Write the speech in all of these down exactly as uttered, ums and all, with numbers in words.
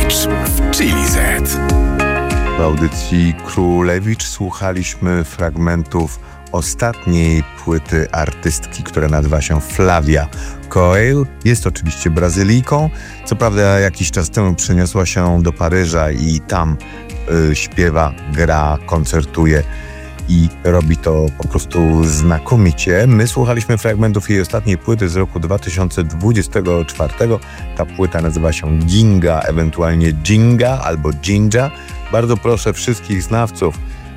Królewicz w Chili Z. W audycji Królewicz słuchaliśmy fragmentów ostatniej płyty artystki, która nazywa się Flavia Coelho. Jest oczywiście Brazylijką. Co prawda jakiś czas temu przeniosła się do Paryża i tam y, śpiewa, gra, koncertuje i robi to po prostu znakomicie. My słuchaliśmy fragmentów jej ostatniej płyty z roku dwa tysiące dwudziestego czwartego. Ta płyta nazywa się Ginga, ewentualnie Ginga albo Ginja. Bardzo proszę wszystkich znawców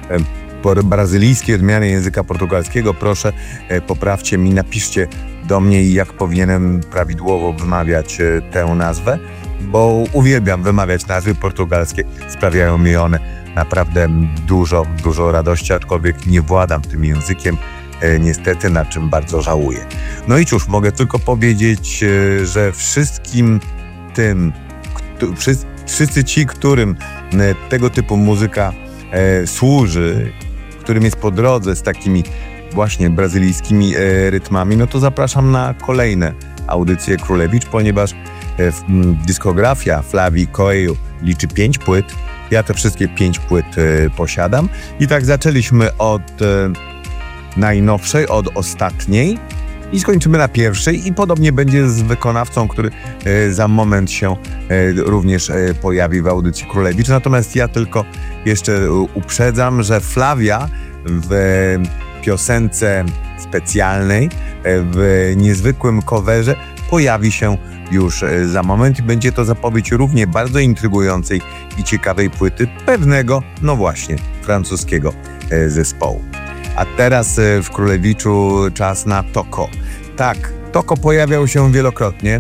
e, brazylijskiej odmiany języka portugalskiego, proszę e, poprawcie mi, napiszcie do mnie, jak powinienem prawidłowo wymawiać e, tę nazwę, bo uwielbiam wymawiać nazwy portugalskie, sprawiają mi one naprawdę dużo, dużo radości, aczkolwiek nie władam tym językiem, e, niestety, na czym bardzo żałuję. No i cóż, mogę tylko powiedzieć, e, że wszystkim tym, kto, wszyscy, wszyscy ci, którym e, tego typu muzyka e, służy, którym jest po drodze z takimi właśnie brazylijskimi e, rytmami, no to zapraszam na kolejne audycje Królewicz, ponieważ e, m, dyskografia Flavii Coelho liczy pięć płyt. Ja te wszystkie pięć płyt e, posiadam i tak zaczęliśmy od e, najnowszej, od ostatniej i skończymy na pierwszej i podobnie będzie z wykonawcą, który e, za moment się e, również e, pojawi w audycji Królewicz. Natomiast ja tylko jeszcze uprzedzam, że Flavia w piosence specjalnej, w niezwykłym coverze pojawi się już za moment i będzie to zapowiedź równie bardzo intrygującej i ciekawej płyty pewnego, no właśnie, francuskiego zespołu. A teraz w Królewiczu czas na Toko. Tak, Toko pojawiał się wielokrotnie.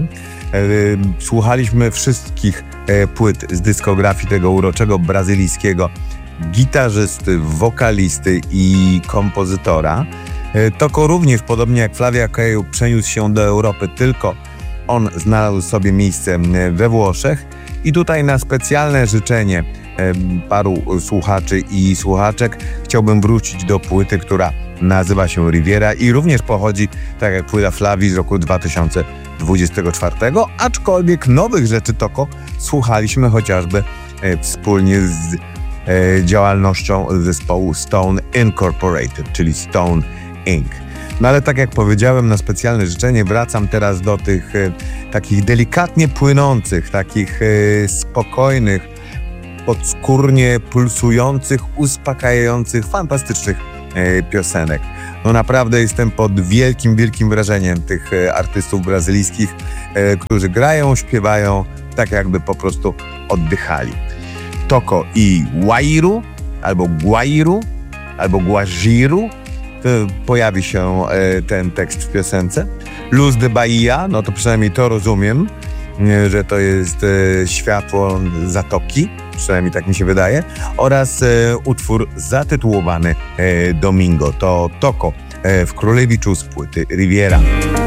Słuchaliśmy wszystkich płyt z dyskografii tego uroczego brazylijskiego gitarzysty, wokalisty i kompozytora. Toko również, podobnie jak Flavia Coelho, przeniósł się do Europy, tylko on znalazł sobie miejsce we Włoszech i tutaj na specjalne życzenie paru słuchaczy i słuchaczek chciałbym wrócić do płyty, która nazywa się Riviera i również pochodzi, tak jak płyta Flavii, z roku dwa tysiące dwudziestego czwartego, aczkolwiek nowych rzeczy Toko słuchaliśmy chociażby wspólnie z e, działalnością zespołu Stone Incorporated, czyli Stone incorporated. No ale tak jak powiedziałem, na specjalne życzenie wracam teraz do tych e, takich delikatnie płynących, takich e, spokojnych, podskórnie pulsujących, uspokajających, fantastycznych e, piosenek. No naprawdę jestem pod wielkim, wielkim wrażeniem tych e, artystów brazylijskich, e, którzy grają, śpiewają, tak jakby po prostu oddychali. Toko i Guairu, albo Guairu, albo Guajiru, pojawi się e, ten tekst w piosence. Luz de Bahia, no to przynajmniej to rozumiem, e, że to jest e, światło zatoki, przynajmniej tak mi się wydaje, oraz e, utwór zatytułowany e, Domingo. To Toko e, w Królewiczu z płyty Riviera.